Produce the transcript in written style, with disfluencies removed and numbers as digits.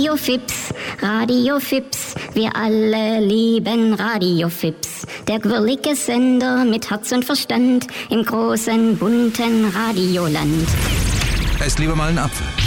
Radio Fips, Radio Fips, wir alle lieben Radio Fips. Der quirlige Sender mit Herz und Verstand im großen, bunten Radioland. Esst lieber mal einen Apfel.